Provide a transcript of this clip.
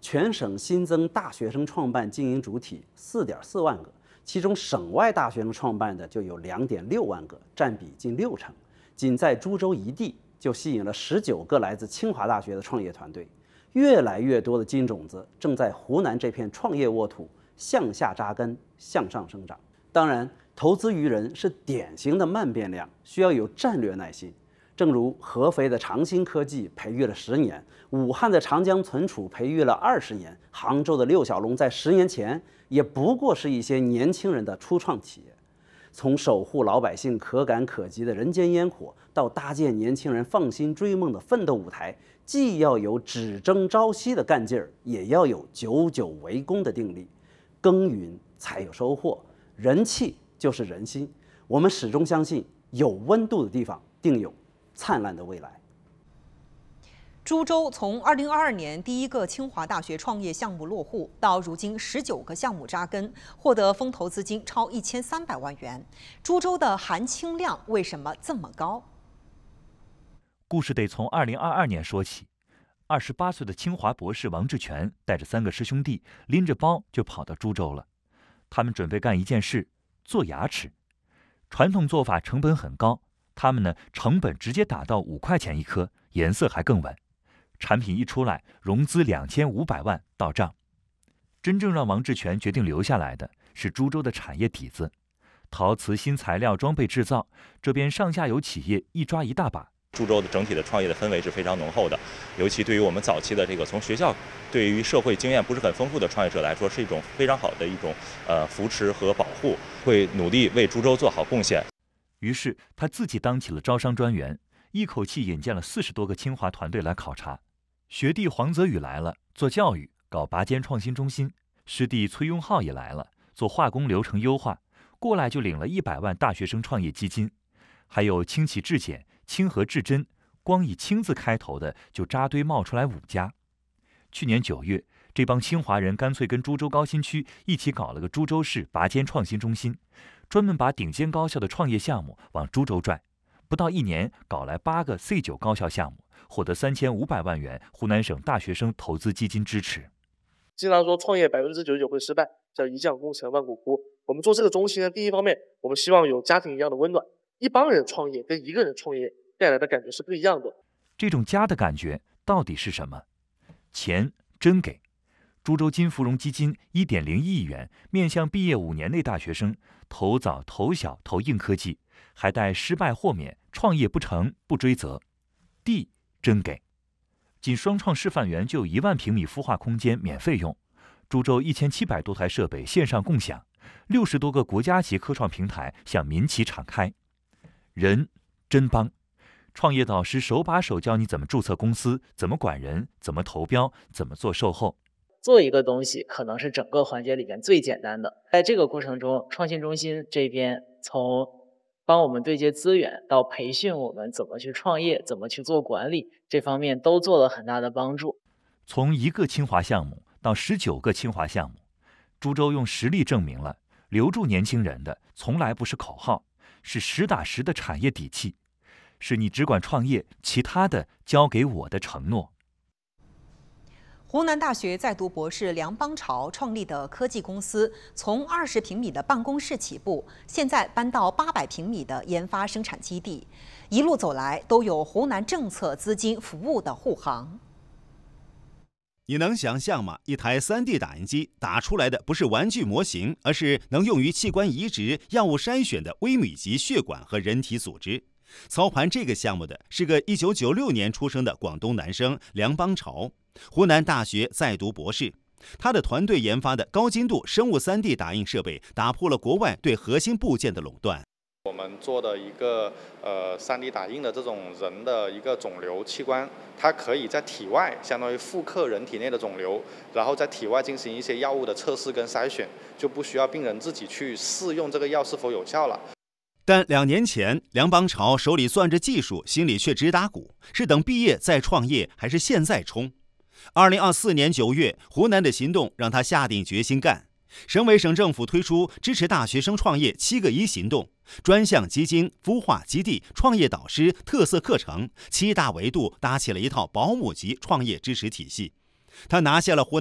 全省新增大学生创办经营主体4.4万个，其中省外大学生创办的就有2.6万个，占比近60%。仅在株洲一地就吸引了19个来自清华大学的创业团队。越来越多的金种子正在湖南这片创业沃土向下扎根，向上生长。当然，投资于人是典型的慢变量，需要有战略耐心。正如合肥的长兴科技培育了10年，武汉的长江存储培育了20年，杭州的六小龙在10年前也不过是一些年轻人的初创企业。从守护老百姓可感可及的人间烟火，到搭建年轻人放心追梦的奋斗舞台，既要有只争朝夕的干劲儿，也要有久久为功的定力。耕耘才有收获，人气就是人心。我们始终相信，有温度的地方定有灿烂的未来。 株洲从2022年第一个清华大学创业项目落户，到如今19个项目扎根，获得风投资金超1300万元。株洲的含氢量为什么这么高？ 故事得从2022年说起。28岁的清华博士王志全带着3个师兄弟，拎着包就跑到株洲了。他们准备干一件事，做牙齿。传统做法成本很高，他们呢成本直接打到5块钱一颗，颜色还更稳。产品一出来，融资2500万到账。真正让王志全决定留下来的是株洲的产业底子，陶瓷新材料装备制造，这边上下游企业一抓一大把。 株洲的整体的创业的氛围是非常浓厚的，尤其对于我们早期的这个从学校对于社会经验不是很丰富的创业者来说，是一种非常好的一种扶持和保护，会努力为株洲做好贡献。 于是他自己当起了招商专员，一口气引荐了40多个清华团队来考察。学弟黄泽宇来了，做教育，搞拔尖创新中心；师弟崔庸浩也来了，做化工流程优化，过来就领了100万大学生创业基金。还有清启质检、清和制真，光以清字开头的就扎堆冒出来5家。去年9月，这帮清华人干脆跟株洲高新区一起搞了个株洲市拔尖创新中心，专门把顶尖高校的创业项目往株洲拽。不到1年，搞来8个 C9 高校项目，获得3500万元湖南省大学生投资基金支持。 经常说创业99%会失败，叫一将功成万骨枯。我们做这个中心呢，第一方面，我们希望有家庭一样的温暖。一帮人创业跟一个人创业带来的感觉是不一样的。 这种家的感觉到底是什么？钱真给。株洲金芙蓉基金1.01亿元，面向毕业5年内大学生，投早投小投硬科技，还带失败豁免，创业不成不追责。地真给。仅双创示范园就有1万平米孵化空间免费用，株洲1700多台设备线上共享，60多个国家级科创平台向民企敞开。人真帮，创业导师手把手教你怎么注册公司，怎么管人，怎么投标，怎么做售后。 做一个东西可能是整个环节里面最简单的，在这个过程中，创新中心这边从帮我们对接资源到培训我们怎么去创业，怎么去做管理，这方面都做了很大的帮助。 从1个清华项目到19个清华项目，株洲用实力证明了留住年轻人的从来不是口号，是实打实的产业底气，是你只管创业，其他的交给我的承诺。 湖南大学在读博士梁邦潮创立的科技公司，从20平米的办公室起步，现在搬到800平米的研发生产基地，一路走来都有湖南政策资金服务的护航。 你能想象吗？一台3D 打印机打出来的不是玩具模型，而是能用于器官移植、药物筛选的微米级血管和人体组织。操盘这个项目的是个1996年出生的广东男生梁邦潮，湖南大学在读博士。他的团队研发的高精度生物3D 打印设备打破了国外对核心部件的垄断。 我们做的一个3D 打印的这种人的一个肿瘤器官，它可以在体外相当于复刻人体内的肿瘤，然后在体外进行一些药物的测试跟筛选，就不需要病人自己去试用这个药是否有效了。 但2年前，梁邦潮手里攥着技术，心里却直打鼓：是等毕业再创业，还是现在冲？2024年9月，湖南的行动让他下定决心干。省委省政府推出支持大学生创业7个1行动，专项基金、孵化基地、创业导师、特色课程7大维度，搭起了一套保姆级创业支持体系。他拿下了湖